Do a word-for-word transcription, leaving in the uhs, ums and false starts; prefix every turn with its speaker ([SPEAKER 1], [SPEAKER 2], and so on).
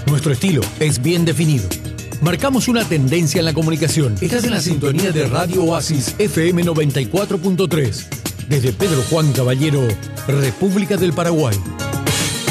[SPEAKER 1] Nuestro estilo es bien definido. Marcamos una tendencia en la comunicación. Estás en la sintonía de Radio Oasis F M noventa y cuatro punto tres. Desde Pedro Juan Caballero, República del Paraguay.